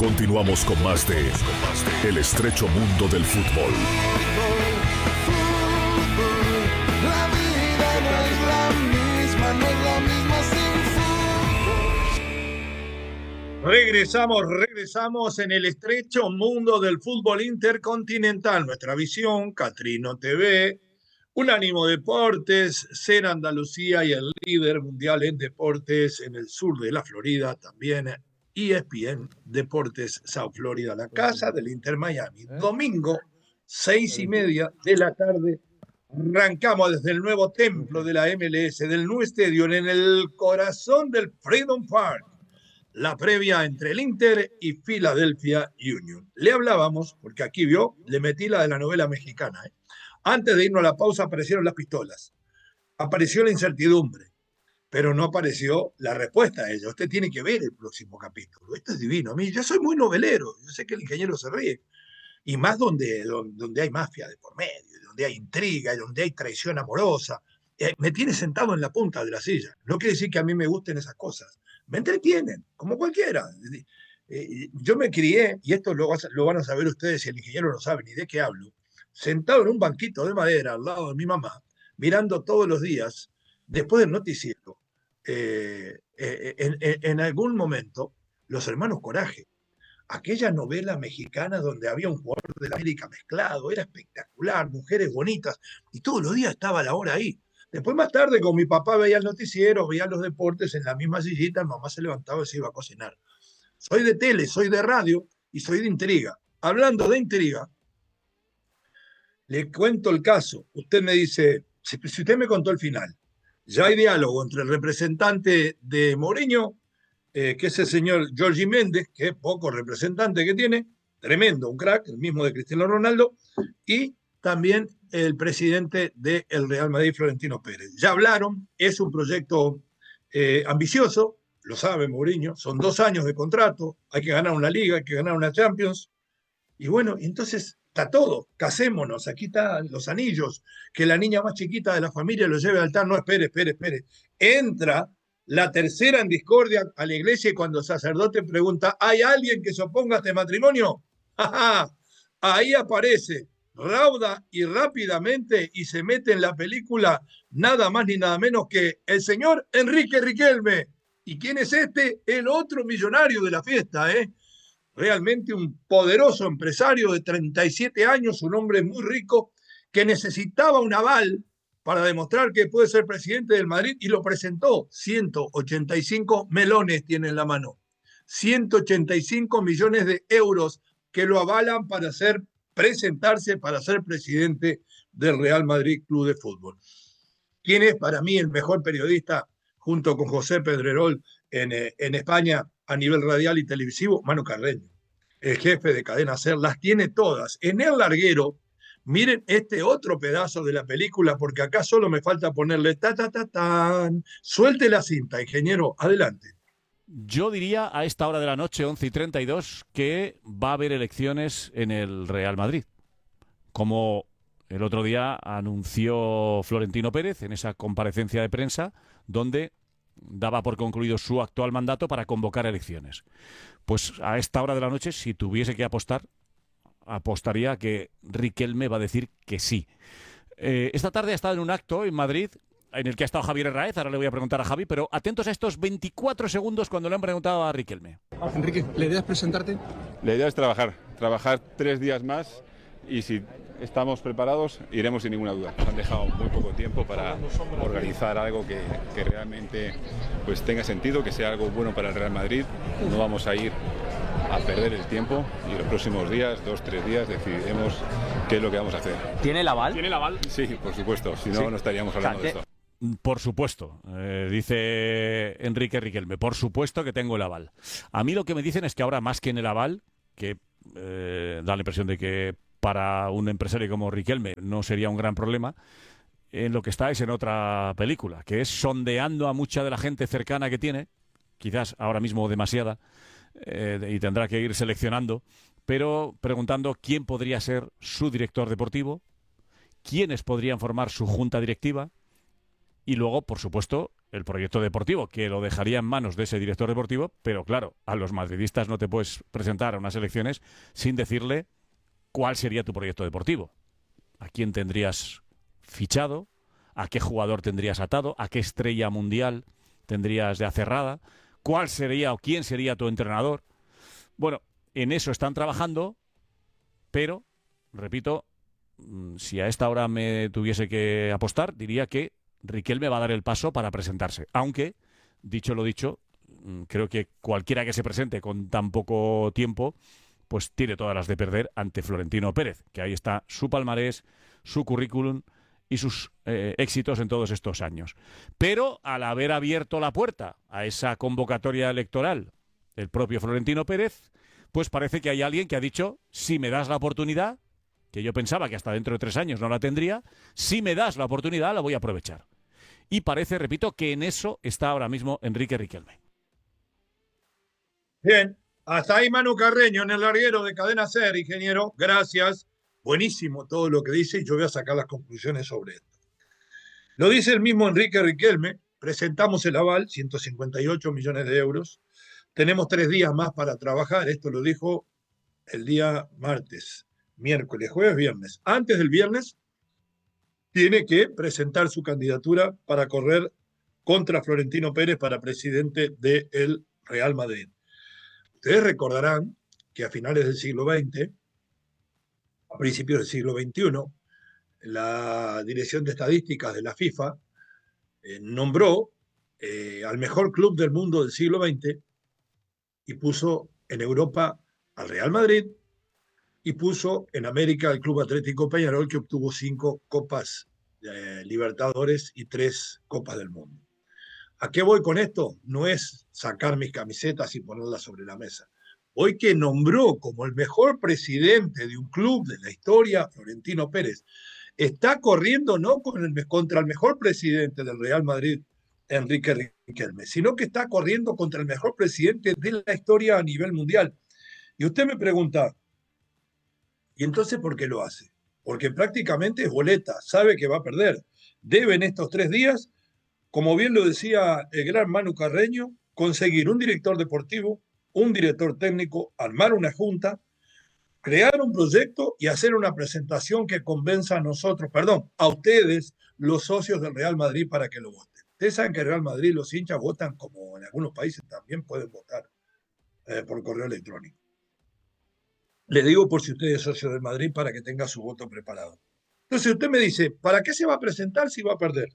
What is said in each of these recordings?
Continuamos con más de El estrecho mundo del fútbol. La vida no es la misma, no es la misma sin fútbol. Regresamos en el estrecho mundo del fútbol intercontinental. Nuestra visión, Catrino TV, Unánimo Deportes, Ser Andalucía y el líder mundial en deportes en el sur de la Florida, también ESPN Deportes South Florida, la casa del Inter Miami. Domingo, 6:30 de la tarde, arrancamos desde el nuevo templo de la MLS, del New Stadium, en el corazón del Freedom Park, la previa entre el Inter y Philadelphia Union. Le hablábamos, porque aquí vio, le metí la de la novela mexicana. Antes de irnos a la pausa aparecieron las pistolas, apareció la incertidumbre, pero no apareció la respuesta a ella. Usted tiene que ver el próximo capítulo. Esto es divino. A mí, yo soy muy novelero, yo sé que el ingeniero se ríe, y más donde hay mafia de por medio, donde hay intriga, donde hay traición amorosa. Me tiene sentado en la punta de la silla. No quiere decir que a mí me gusten esas cosas. Me entretienen, como cualquiera. Yo me crié, y esto lo van a saber ustedes si el ingeniero no sabe ni de qué hablo, sentado en un banquito de madera al lado de mi mamá, mirando todos los días, después del noticiero, en algún momento, Los Hermanos Coraje, aquella novela mexicana donde había un jugador de la América mezclado, era espectacular, mujeres bonitas, y todos los días estaba la hora ahí. Después más tarde, con mi papá veía el noticiero, veía los deportes en la misma sillita, mamá se levantaba y se iba a cocinar. Soy de tele, soy de radio y soy de intriga. Hablando de intriga, le cuento el caso. Usted me dice, si usted me contó el final, ya hay diálogo entre el representante de Mourinho, que es el señor Jorge Méndez, que es poco representante que tiene, tremendo, un crack, el mismo de Cristiano Ronaldo, y también el presidente del Real Madrid, Florentino Pérez. Ya hablaron, es un proyecto ambicioso, lo sabe Mourinho, son 2 años de contrato, hay que ganar una Liga, hay que ganar una Champions, y bueno, entonces está todo, casémonos, aquí están los anillos, que la niña más chiquita de la familia lo lleve al altar. No, espere. Entra la tercera en discordia a la iglesia y cuando el sacerdote pregunta, ¿hay alguien que se oponga a este matrimonio? Ahí aparece rauda y rápidamente y se mete en la película nada más ni nada menos que el señor Enrique Riquelme. ¿Y quién es este? El otro millonario de la fiesta, realmente un poderoso empresario de 37 años, un hombre muy rico, que necesitaba un aval para demostrar que puede ser presidente del Madrid y lo presentó. 185 melones tiene en la mano. 185 millones de euros que lo avalan para presentarse para ser presidente del Real Madrid Club de Fútbol. ¿Quién es para mí el mejor periodista junto con José Pedrerol en España a nivel radial y televisivo? Manu Carreño, el jefe de Cadena SER, las tiene todas. En El Larguero, miren este otro pedazo de la película, porque acá solo me falta ponerle ta. Suelte la cinta, ingeniero, adelante. Yo diría a esta hora de la noche, 11:32, que va a haber elecciones en el Real Madrid. Como el otro día anunció Florentino Pérez en esa comparecencia de prensa, donde daba por concluido su actual mandato para convocar elecciones. Pues a esta hora de la noche, si tuviese que apostar, apostaría que Riquelme va a decir que sí. Esta tarde ha estado en un acto en Madrid en el que ha estado Javier Herráez, ahora le voy a preguntar a Javi, pero atentos a estos 24 segundos cuando le han preguntado a Riquelme. Enrique, ¿la idea es presentarte? La idea es trabajar 3 días más y si estamos preparados iremos sin ninguna duda. Nos han dejado muy poco tiempo para organizar algo que realmente pues tenga sentido, que sea algo bueno para el Real Madrid. No vamos a ir a perder el tiempo y los próximos días, 2-3 días, decidiremos qué es lo que vamos a hacer. ¿Tiene el aval? ¿Tiene el aval? Sí, por supuesto, si no, no estaríamos hablando de esto. Por supuesto, dice Enrique Riquelme, por supuesto que tengo el aval. A mí lo que me dicen es que ahora más que en el aval, que da la impresión de que para un empresario como Riquelme no sería un gran problema, en lo que está es en otra película, que es sondeando a mucha de la gente cercana que tiene, quizás ahora mismo demasiada, y tendrá que ir seleccionando, pero preguntando quién podría ser su director deportivo, quiénes podrían formar su junta directiva, Y luego, por supuesto, el proyecto deportivo, que lo dejaría en manos de ese director deportivo, pero claro, a los madridistas no te puedes presentar a unas elecciones sin decirle cuál sería tu proyecto deportivo. ¿A quién tendrías fichado? ¿A qué jugador tendrías atado? ¿A qué estrella mundial tendrías de acerrada? ¿Cuál sería o quién sería tu entrenador? Bueno, en eso están trabajando, pero, repito, si a esta hora me tuviese que apostar, diría que Riquelme va a dar el paso para presentarse. Aunque, dicho lo dicho, creo que cualquiera que se presente con tan poco tiempo, pues tiene todas las de perder ante Florentino Pérez, que ahí está su palmarés, su currículum y sus éxitos en todos estos años. Pero al haber abierto la puerta a esa convocatoria electoral el propio Florentino Pérez, pues parece que hay alguien que ha dicho, si me das la oportunidad, que yo pensaba que hasta dentro de 3 años no la tendría, si me das la oportunidad la voy a aprovechar. Y parece, repito, que en eso está ahora mismo Enrique Riquelme. Bien, hasta ahí Manu Carreño en el larguero de Cadena SER, ingeniero. Gracias. Buenísimo todo lo que dice y yo voy a sacar las conclusiones sobre esto. Lo dice el mismo Enrique Riquelme. Presentamos el aval, 158 millones de euros. Tenemos 3 días más para trabajar. Esto lo dijo el día martes, miércoles, jueves, viernes. Antes del viernes tiene que presentar su candidatura para correr contra Florentino Pérez para presidente del Real Madrid. Ustedes recordarán que a finales del siglo XX, a principios del siglo XXI, la Dirección de Estadísticas de la FIFA nombró al mejor club del mundo del siglo XX y puso en Europa al Real Madrid y puso en América al Club Atlético Peñarol, que obtuvo 5 Copas Libertadores y 3 Copas del Mundo. ¿A qué voy con esto? No es sacar mis camisetas y ponerlas sobre la mesa. Hoy que nombró como el mejor presidente de un club de la historia, Florentino Pérez, está corriendo no contra el mejor presidente del Real Madrid, Enrique Riquelme, sino que está corriendo contra el mejor presidente de la historia a nivel mundial. Y usted me pregunta, ¿y entonces por qué lo hace? Porque prácticamente es boleta, sabe que va a perder. Debe en estos 3 días, como bien lo decía el gran Manu Carreño, conseguir un director deportivo, un director técnico, armar una junta, crear un proyecto y hacer una presentación que convenza a ustedes, los socios del Real Madrid, para que lo voten. Ustedes saben que el Real Madrid, los hinchas votan, como en algunos países también pueden votar por correo electrónico. Le digo por si usted es socio del Madrid para que tenga su voto preparado. Entonces usted me dice, ¿para qué se va a presentar si va a perder?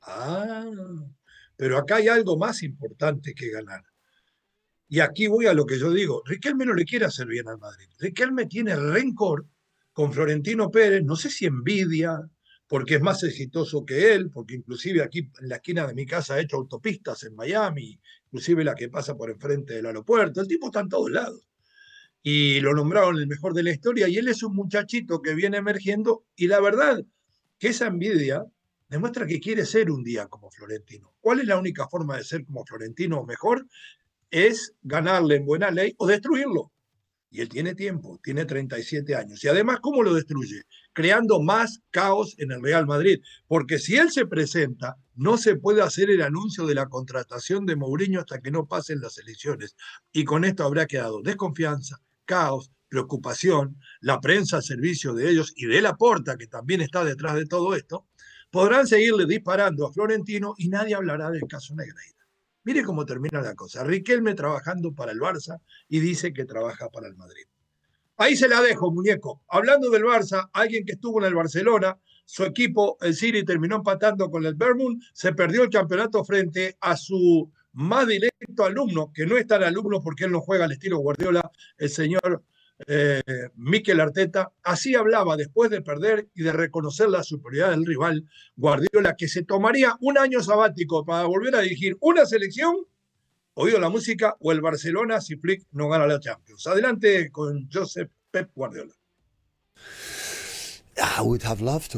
Pero acá hay algo más importante que ganar. Y aquí voy a lo que yo digo. Riquelme no le quiere hacer bien al Madrid. Riquelme tiene rencor con Florentino Pérez, no sé si envidia, porque es más exitoso que él, porque inclusive aquí en la esquina de mi casa ha hecho autopistas en Miami, inclusive la que pasa por enfrente del aeropuerto. El tipo está en todos lados. Y lo nombraron el mejor de la historia, y él es un muchachito que viene emergiendo, y la verdad que esa envidia demuestra que quiere ser un día como Florentino. ¿Cuál es la única forma de ser como Florentino o mejor? Es ganarle en buena ley o destruirlo. Y él tiene tiempo, tiene 37 años. Y además, ¿cómo lo destruye? Creando más caos en el Real Madrid. Porque si él se presenta, no se puede hacer el anuncio de la contratación de Mourinho hasta que no pasen las elecciones. Y con esto habrá quedado desconfianza, caos, preocupación, la prensa al servicio de ellos y de Laporta, que también está detrás de todo esto, podrán seguirle disparando a Florentino y nadie hablará del caso Negreira. Mire cómo termina la cosa. Riquelme trabajando para el Barça y dice que trabaja para el Madrid. Ahí se la dejo, muñeco. Hablando del Barça, alguien que estuvo en el Barcelona, su equipo, el City, terminó empatando con el Bournemouth, se perdió el campeonato frente a su más directo alumno, que no es tan alumno porque él no juega al estilo Guardiola, el señor Mikel Arteta. Así hablaba después de perder y de reconocer la superioridad del rival, Guardiola, que se tomaría un año sabático para volver a dirigir una selección, oído la música, o el Barcelona si Flick no gana la Champions. Adelante con Josep Pep Guardiola. I would have loved to